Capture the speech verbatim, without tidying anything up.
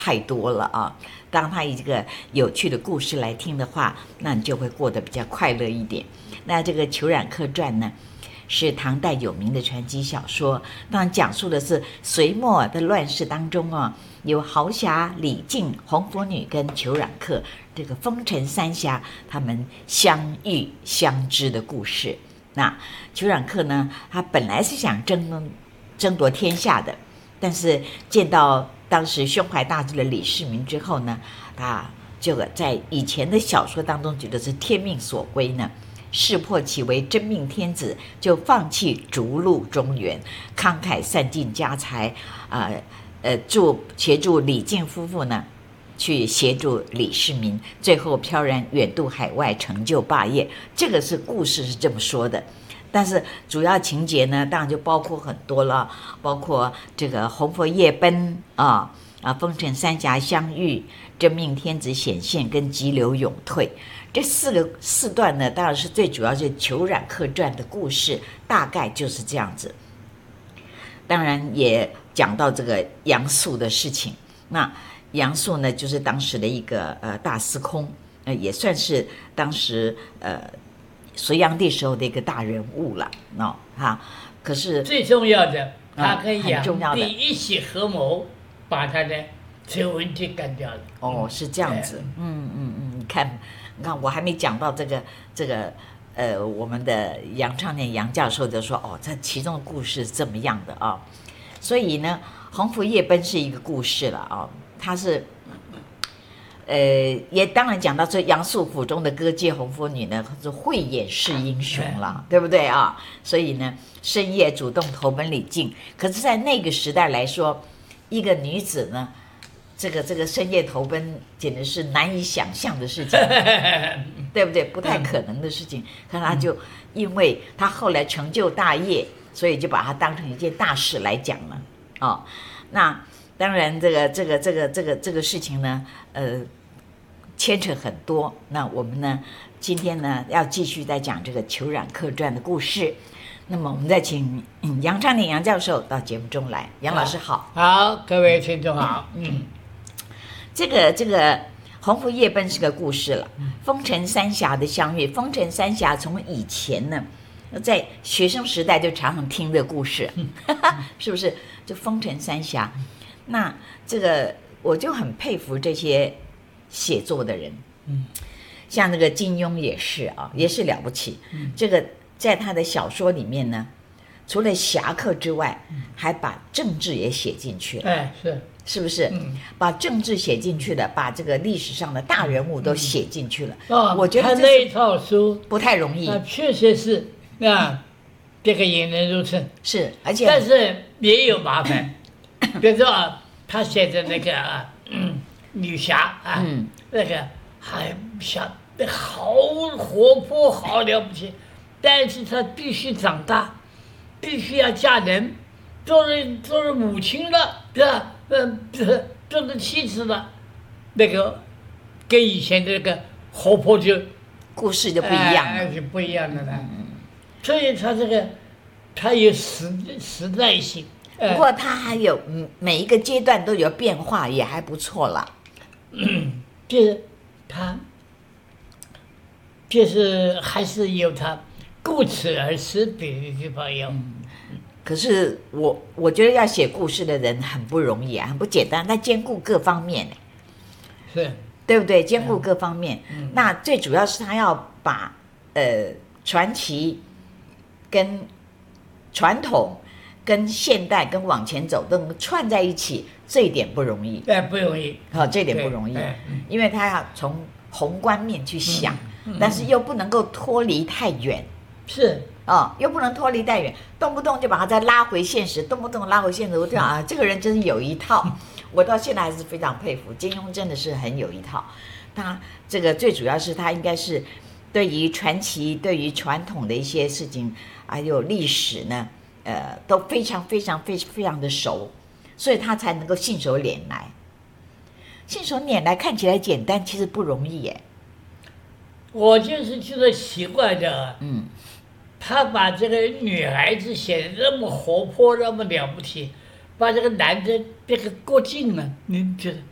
太多了啊。当他一个有趣的故事来听的话，那你就会过得比较快乐一点。那这个《裘冉客传》呢，是唐代有名的传奇小说，当然讲述的是隋末的乱世当中啊，有豪侠李靖、红拂女跟裘冉客这个风尘三侠他们相遇相知的故事。那裘冉客呢，他本来是想争争夺天下的，但是见到当时胸怀大志的李世民之后呢，他这个在以前的小说当中觉得是天命所归呢，识破其为真命天子，就放弃逐鹿中原，慷慨散尽家财，啊、呃，呃，助协助李靖夫妇呢，去协助李世民，最后飘然远渡海外，成就霸业。这个是故事是这么说的，但是主要情节呢，当然就包括很多了，包括这个红拂夜奔啊啊，风尘三侠相遇，真命天子显现，跟急流勇退。这四个四段呢，当然是最主要是《裘冉客传》的故事，大概就是这样子。当然也讲到这个杨素的事情。那杨素呢，就是当时的一个呃大司空，呃也算是当时呃隋炀帝时候的一个大人物了，哦哈。可是最重要的，他跟嗯、很重要的炀帝一起合谋，把他的隋文帝干掉了。 哦，是这样子，嗯嗯嗯，你看。你看，我还没讲到这个这个，呃，我们的杨昌年杨教授就说，哦，这其中的故事是这么样的啊。所以呢，红拂夜奔是一个故事了啊，它是，呃，也当然讲到这杨素府中的歌妓红拂女呢，是慧眼识英雄了，对不对啊？所以呢，深夜主动投奔李靖。可是，在那个时代来说，一个女子呢，这个这个深夜投奔简直是难以想象的事情，对不对？不太可能的事情。可他就因为他后来成就大业，所以就把它当成一件大事来讲了。哦，那当然这个这个这个这个这个事情呢，呃，牵扯很多。那我们呢，今天呢要继续再讲这个《裘冉客传》的故事。那么我们再请杨昌年杨教授到节目中来。杨老师好。 好，各位听众好。 嗯。这个这个红拂夜奔是个故事了，风尘三侠的相遇。风尘三侠从以前呢，在学生时代就常常听这个故事，是不是？就风尘三侠，那这个我就很佩服这些写作的人，嗯，像那个金庸也是啊，也是了不起。嗯、这个在他的小说里面呢，除了侠客之外，还把政治也写进去了。 哎，是。 是不是、嗯、把政治写进去了，把这个历史上的大人物都写进去了？ 哦， 我觉得他那一套书不太容易。 啊，确实是啊，这个引人入胜。 是，而且但是也有麻烦。比如说啊，他写的那个啊，嗯、女侠啊，嗯、那个还小，好活泼，好了不起，但是她必须长大，必须要嫁人，做了做了母亲了，对吧？嗯，这做了妻子了，那个跟以前的那个活泼就故事就不一样了， 哎、就不一样了。嗯，所以他这个他有时时代性， 不过他还有每一个阶段都有变化，也还不错啦。 嗯，就是他就是还是有他顾此而识彼的地方有。嗯， 可是我我觉得要写故事的人很不容易啊，很不简单，他兼顾各方面， 是， 对不对？兼顾各方面， 嗯、 那最主要是他要把呃传奇跟传统、跟现代、跟往前走都能串在一起，这一点不容易。 哎，不容易。 好、哦，这一点不容易，因为他要从宏观面去想，嗯嗯、但是又不能够脱离太远。 是。 哦，又不能脱离太远，动不动就把他再拉回现实，动不动拉回现实。我就想啊，这个人真是有一套，我到现在还是非常佩服。金庸真的是很有一套，他这个最主要是他应该是对于传奇、对于传统的一些事情，还有历史呢，呃，都非常非常非非常的熟，所以他才能够信手拈来。信手拈来看起来简单，其实不容易耶。 我就是觉得奇怪的，嗯。他把这个女孩子写得那么活泼，那么了不起，把这个男的这个郭靖呢，你觉得